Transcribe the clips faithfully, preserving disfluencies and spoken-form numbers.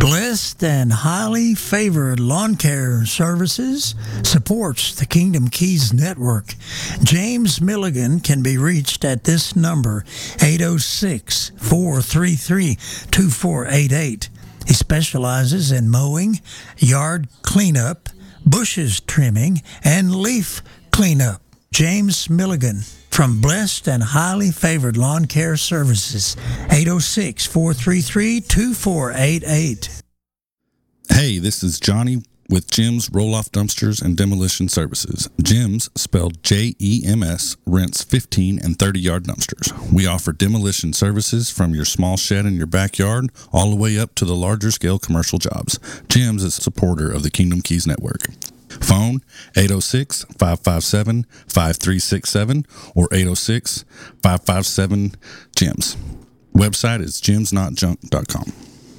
Blessed and highly favored lawn care services supports the Kingdom Keys Network. James Milligan can be reached at this number, eight oh six, four three three, two four eight eight. He specializes in mowing, yard cleanup, bushes trimming, and leaf cleanup. James Milligan from Blessed and Highly Favored Lawn Care Services, eight oh six, four three three, two four eight eight. Hey, this is Johnny with Jim's Roll-Off Dumpsters and Demolition Services. Jim's, spelled J E M S, rents fifteen and thirty-yard dumpsters. We offer demolition services from your small shed in your backyard all the way up to the larger-scale commercial jobs. Jim's is a supporter of the Kingdom Keys Network. Phone eight oh six, five five seven, five three six seven or eight oh six, five five seven, J I M S. Website is jims not junk dot com.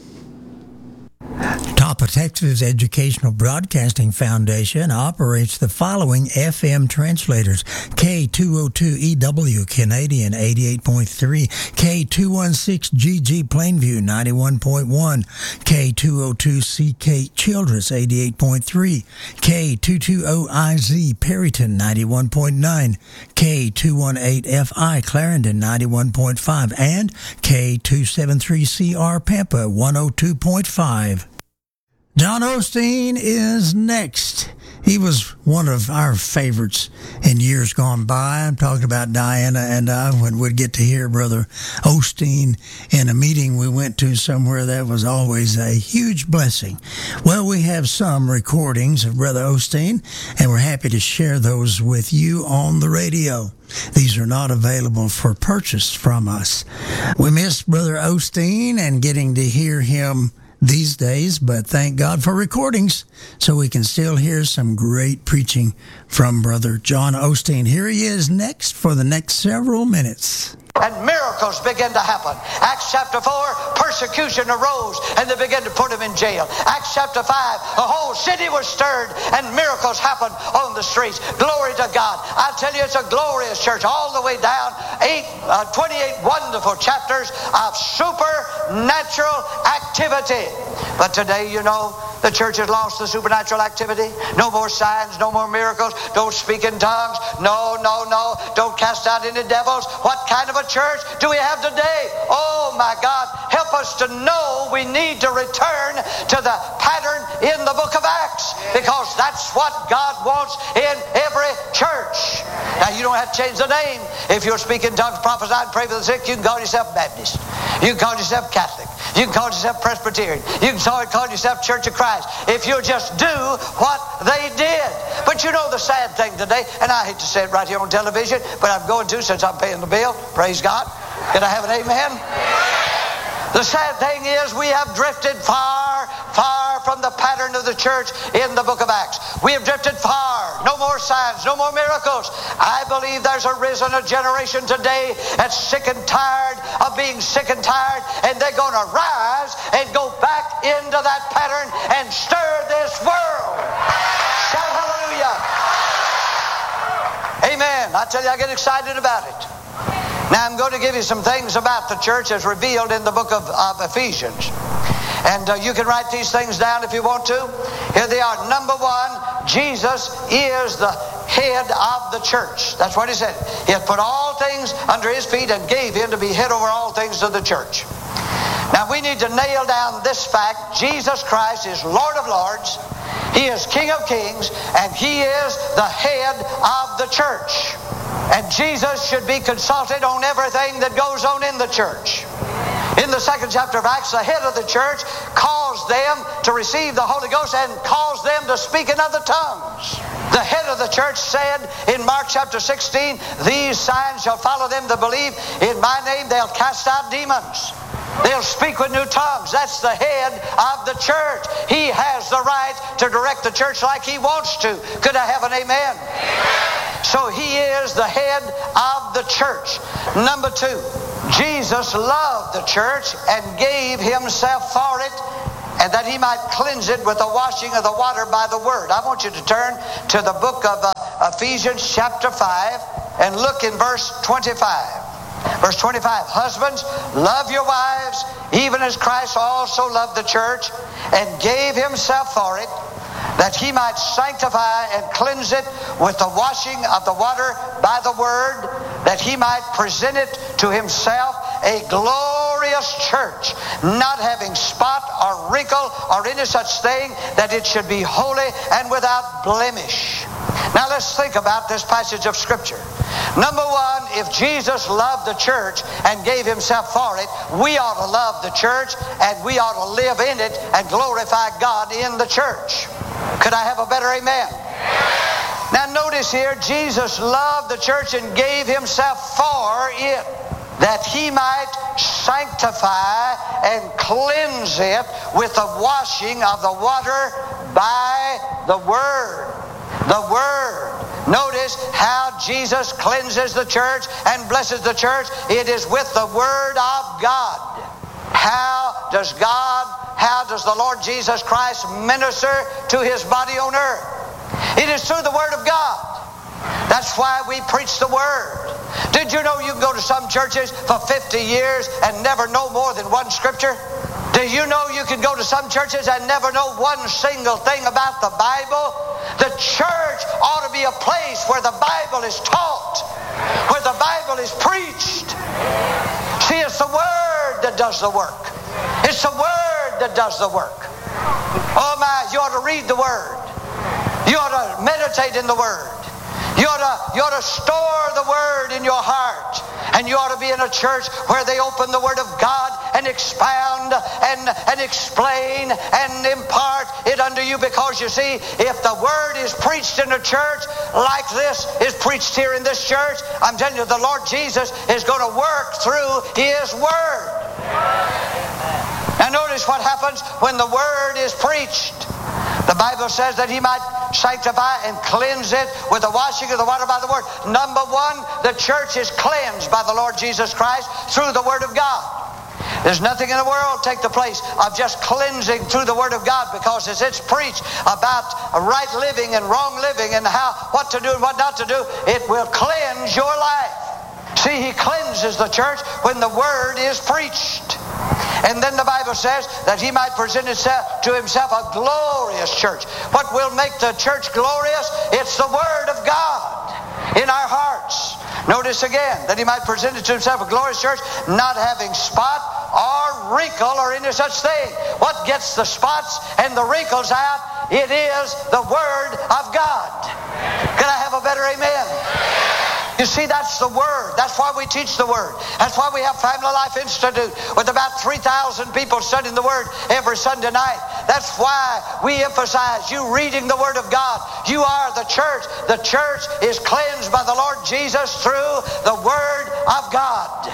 Top of Texas Educational Broadcasting Foundation operates the following F M translators: K two oh two E W Canadian eighty-eight point three, K two sixteen G G Plainview ninety-one point one, K two oh two C K Childress eighty-eight point three, K two twenty I Z Perryton ninety-one point nine, K two eighteen F I Clarendon ninety-one point five, and K two seventy-three C R Pampa one oh two point five. John Osteen is next. He was one of our favorites in years gone by. I'm talking about Diana and I when we'd get to hear Brother Osteen in a meeting we went to somewhere. That was always a huge blessing. Well, we have some recordings of Brother Osteen, and we're happy to share those with you on the radio. These are not available for purchase from us. We miss Brother Osteen and getting to hear him these days, but thank God for recordings so we can still hear some great preaching from Brother John Osteen. Here he is next for the next several minutes. And miracles begin to happen. Acts chapter four, persecution arose and they began to put him in jail. Acts chapter five, the whole city was stirred and miracles happened on the streets. Glory to God. I tell you, it's a glorious church all the way down. Eight, uh, twenty-eight wonderful chapters of supernatural activity. But today, you know, the church has lost the supernatural activity. No more signs, no more miracles. Don't speak in tongues. No, no, no. Don't cast out any devils. What kind of a church do we have today? Oh my God, help us to know we need to return to the pattern in the book of Acts, because that's what God wants in every church. Now, you don't have to change the name. If you're speaking tongues, prophesy, and pray for the sick, you can call yourself Baptist. You can call yourself Catholic. You can call yourself Presbyterian. You can call yourself Church of Christ. If you'll just do what they did. But you know the sad thing today, and I hate to say it right here on television, but I'm going to since I'm paying the bill. Praise God. Can I have an amen? The sad thing is we have drifted far, far from the pattern of the church in the book of Acts. We have drifted far. No more signs, no more miracles. I believe there's arisen a generation today that's sick and tired of being sick and tired, and they're going to rise and go back into that pattern and stir this world. Shout hallelujah. Amen. I tell you, I get excited about it. Now, I'm going to give you some things about the church as revealed in the book of, of Ephesians. And uh, you can write these things down if you want to. Here they are. Number one, Jesus is the head of the church. That's what he said. He has put all things under his feet and gave him to be head over all things to the church. Now, we need to nail down this fact. Jesus Christ is Lord of Lords. He is King of Kings. And he is the head of the church. And Jesus should be consulted on everything that goes on in the church. In the second chapter of Acts, the head of the church caused them to receive the Holy Ghost and caused them to speak in other tongues. The head of the church said in Mark chapter sixteen, "These signs shall follow them that believe. In my name they'll cast out demons. They'll speak with new tongues." That's the head of the church. He has the right to direct the church like he wants to. Could I have an amen? Amen. So he is the head of the church. Number two, Jesus loved the church and gave himself for it, and that he might cleanse it with the washing of the water by the word. I want you to turn to the book of uh, Ephesians chapter five and look in verse twenty-five. Verse twenty-five, husbands, love your wives, even as Christ also loved the church and gave himself for it, that he might sanctify and cleanse it with the washing of the water by the word, that he might present it to himself a glorious church, not having spot or wrinkle or any such thing, that it should be holy and without blemish. Now let's think about this passage of Scripture. Number one, if Jesus loved the church and gave himself for it, we ought to love the church and we ought to live in it and glorify God in the church. Could I have a better amen? Now notice here, Jesus loved the church and gave himself for it, that he might sanctify and cleanse it with the washing of the water by the Word. The Word. Notice how Jesus cleanses the church and blesses the church. It is with the Word of God. How does God, how does the Lord Jesus Christ minister to his body on earth? It is through the Word of God. That's why we preach the Word. Did you know you can go to some churches for fifty years and never know more than one scripture? Do you know you can go to some churches and never know one single thing about the Bible? The church ought to be a place where the Bible is taught, where the Bible is preached. See, it's the Word that does the work. It's the Word that does the work. Oh my, you ought to read the Word. You ought to meditate in the Word. You ought to, you ought to store the Word in your heart. And you ought to be in a church where they open the Word of God and expound and, and explain and impart it unto you. Because you see, if the Word is preached in a church like this is preached here in this church, I'm telling you, the Lord Jesus is going to work through His Word. Now notice what happens when the Word is preached. The Bible says that he might sanctify and cleanse it with the washing of the water by the Word. Number one, the church is cleansed by the Lord Jesus Christ through the Word of God. There's nothing in the world take the place of just cleansing through the Word of God, because as it's preached about right living and wrong living and how what to do and what not to do, it will cleanse your life. See, he cleanses the church when the Word is preached. And then the Bible says that he might present itself to himself a glorious church. What will make the church glorious? It's the Word of God in our hearts. Notice again, that he might present it to himself a glorious church, not having spot or wrinkle or any such thing. What gets the spots and the wrinkles out? It is the Word of God. Can I have a better amen? You see, that's the Word. That's why we teach the Word. That's why we have Family Life Institute with about three thousand people studying the Word every Sunday night. That's why we emphasize you reading the Word of God. You are the church. The church is cleansed by the Lord Jesus through the Word of God.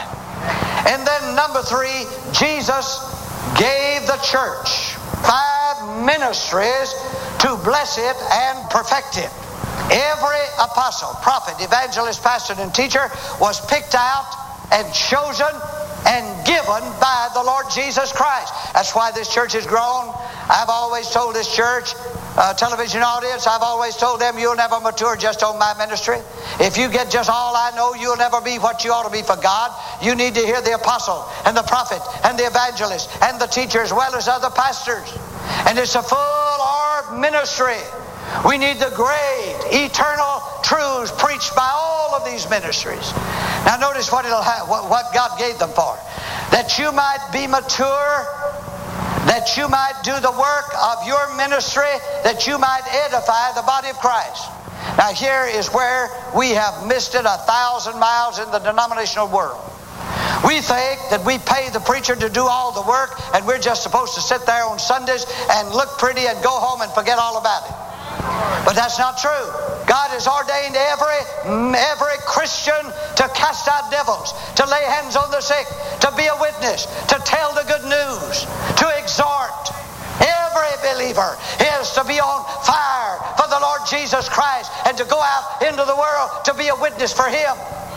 And then number three, Jesus gave the church five ministries to bless it and perfect it. Every apostle, prophet, evangelist, pastor, and teacher was picked out and chosen and given by the Lord Jesus Christ. That's why this church has grown. I've always told this church, uh, television audience, I've always told them, you'll never mature just on my ministry. If you get just all I know, you'll never be what you ought to be for God. You need to hear the apostle and the prophet and the evangelist and the teacher as well as other pastors. And it's a full-orb ministry. We need the great, eternal truths preached by all of these ministries. Now notice what it'll have, what, what God gave them for. That you might be mature, that you might do the work of your ministry, that you might edify the body of Christ. Now here is where we have missed it a thousand miles in the denominational world. We think that we pay the preacher to do all the work, and we're just supposed to sit there on Sundays and look pretty and go home and forget all about it. But that's not true. God has ordained every, every Christian to cast out devils, to lay hands on the sick, to be a witness, to tell the good news, to exhort. Every believer is to be on fire for the Lord Jesus Christ and to go out into the world to be a witness for Him.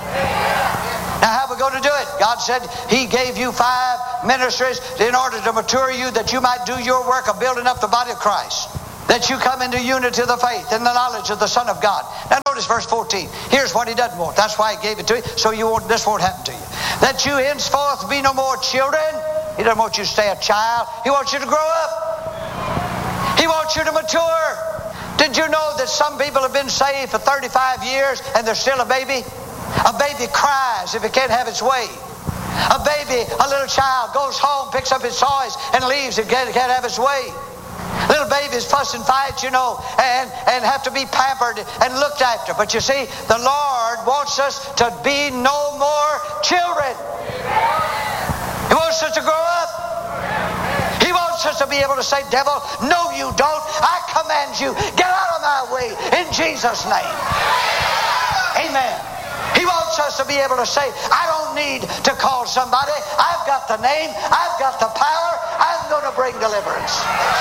Now how are we going to do it? God said He gave you five ministries in order to mature you, that you might do your work of building up the body of Christ. That you come into unity of the faith and the knowledge of the Son of God. Now notice verse fourteen. Here's what He doesn't want. That's why He gave it to you, so you won't, this won't happen to you. that you henceforth be no more children. He doesn't want you to stay a child. He wants you to grow up. He wants you to mature. Did you know that some people have been saved for thirty-five years and they're still a baby? A baby cries if it can't have its way. A baby, a little child, goes home, picks up his toys, and leaves if it can't, can't have its way. Little babies fuss and fight, you know, and, and have to be pampered and looked after. But you see, the Lord wants us to be no more children. He wants us to grow up. He wants us to be able to say, devil, no you don't. I command you, get out of my way in Jesus' name. Amen. He wants us to be able to say, I don't need to call somebody. I've got the name. I've got the power. I'm going to bring deliverance.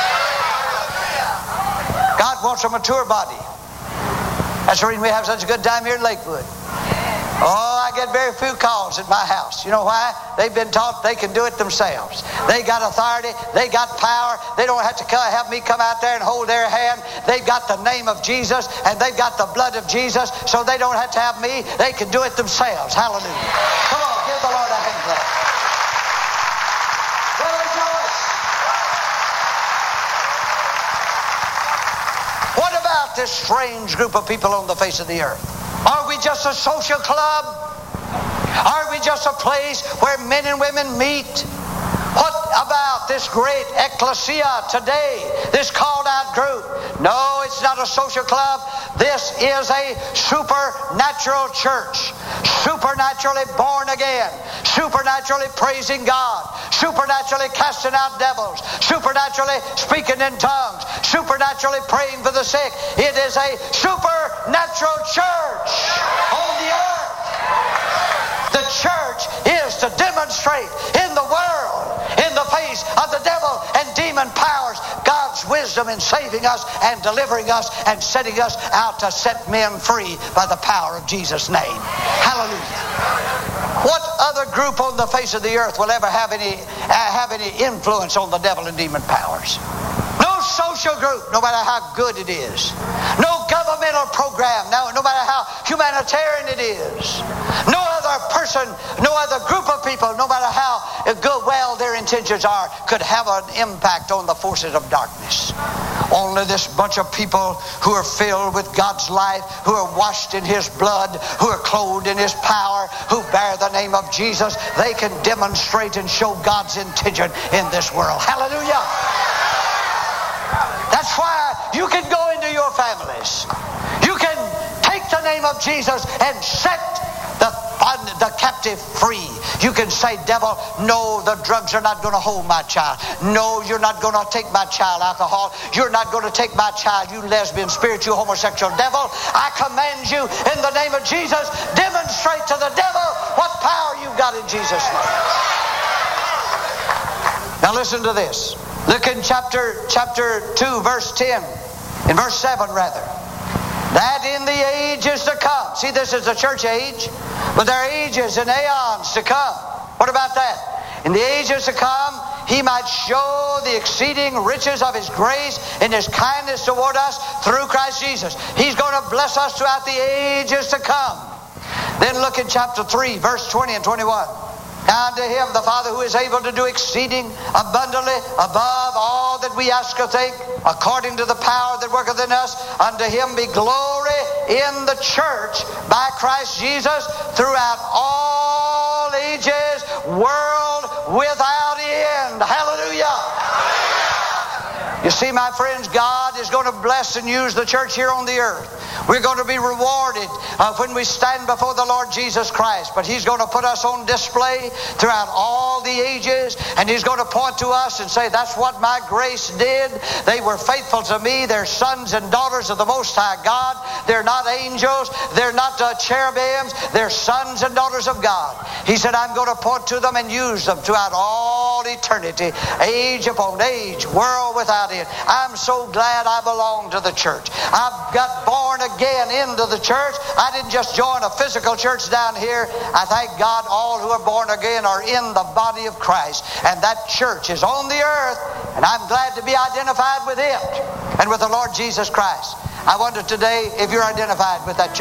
God wants a mature body. That's the reason we have such a good time here in Lakewood. Oh, I get very few calls at my house. You know why? They've been taught they can do it themselves. They got authority. They got power. They don't have to have me come out there and hold their hand. They've got the name of Jesus and they've got the blood of Jesus, so they don't have to have me. They can do it themselves. Hallelujah. Come on, give the Lord a hand clap. Well, rejoice. What about this strange group of people on the face of the earth? Are we just a social club? Are we just a place where men and women meet? What about this great ecclesia today, this called out group? No, it's not a social club. This is a supernatural church, supernaturally born again, supernaturally praising God, supernaturally casting out devils, supernaturally speaking in tongues, supernaturally praying for the sick. It is a supernatural church on the earth. The church is to demonstrate in the world, in the face of the devil and demon powers, God's wisdom in saving us and delivering us and setting us out to set men free by the power of Jesus' name. Hallelujah. What other group on the face of the earth will ever have any uh, have any influence on the devil and demon powers? No social group, no matter how good it is. No governmental program, no, no matter how humanitarian it is. No other person, no other group of people, no matter how good, well their intentions are, could have an impact on the forces of darkness. Only this bunch of people who are filled with God's life, who are washed in His blood, who are clothed in His power, who bear the name of Jesus, they can demonstrate and show God's intention in this world. Hallelujah. That's why you can go into your families. You can take the name of Jesus and set the, the captive free. You can say, devil, no, the drugs are not going to hold my child. No, you're not going to take my child, alcohol. You're not going to take my child, you lesbian, spiritual, homosexual devil. I command you in the name of Jesus, demonstrate to the devil what power you've got in Jesus' name. Now listen to this. Look in chapter chapter two, verse ten, in verse seven rather. That in the ages to come. See, this is the church age, but there are ages and aeons to come. What about that? In the ages to come, He might show the exceeding riches of His grace and His kindness toward us through Christ Jesus. He's going to bless us throughout the ages to come. Then look in chapter three, verse twenty and twenty-one. Now unto Him, the Father, who is able to do exceeding abundantly above all that we ask or think, according to the power that worketh in us, unto Him be glory in the church by Christ Jesus throughout all ages, world without end. Hallelujah. You see, my friends, God is going to bless and use the church here on the earth. We're going to be rewarded uh, when we stand before the Lord Jesus Christ. But He's going to put us on display throughout all the ages. And He's going to point to us and say, that's what my grace did. They were faithful to me. They're sons and daughters of the Most High God. They're not angels. They're not uh, cherubims. They're sons and daughters of God. He said, I'm going to point to them and use them throughout all eternity, age upon age, world without end. I'm so glad I belong to the church. I've got born again into the church. I didn't just join a physical church down here. I thank God all who are born again are in the body of Christ. And that church is on the earth. And I'm glad to be identified with it and with the Lord Jesus Christ. I wonder today if you're identified with that church.